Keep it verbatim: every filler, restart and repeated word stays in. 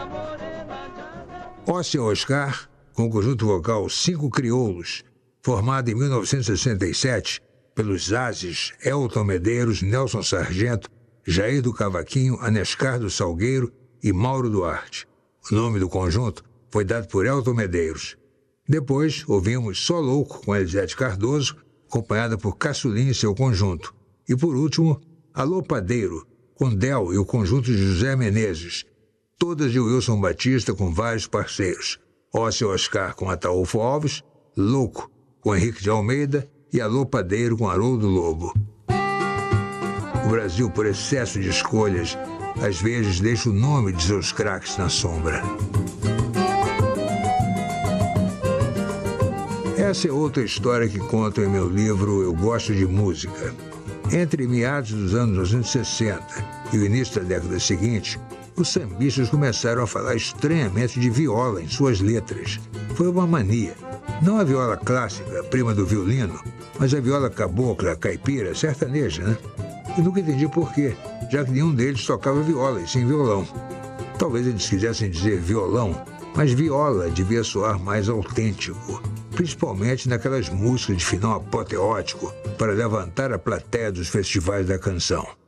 Óssea Oscar, com o conjunto vocal Cinco Crioulos, formado em mil novecentos e sessenta e sete pelos ases Elton Medeiros, Nelson Sargento, Jair do Cavaquinho, Anescar do Salgueiro e Mauro Duarte. O nome do conjunto foi dado por Elton Medeiros. Depois, ouvimos Só Louco, com Elisete Cardoso, acompanhada por Caçulinha e seu conjunto. E, por último, Alô Padeiro, com Del e o conjunto de José Menezes, todas de Wilson Batista com vários parceiros. Óssea Oscar com Ataúfo Alves, Louco com Henrique de Almeida e Alô Padeiro com Haroldo Lobo. O Brasil, por excesso de escolhas, às vezes deixa o nome de seus craques na sombra. Essa é outra história que conto em meu livro Eu Gosto de Música. Entre meados dos anos mil novecentos e sessenta e o início da década seguinte, os sambistas começaram a falar estranhamente de viola em suas letras. Foi uma mania. Não a viola clássica, prima do violino, mas a viola cabocla, caipira, sertaneja, né? E nunca entendi por quê, já que nenhum deles tocava viola e sim violão. Talvez eles quisessem dizer violão, mas viola devia soar mais autêntico, principalmente naquelas músicas de final apoteótico para levantar a plateia dos festivais da canção.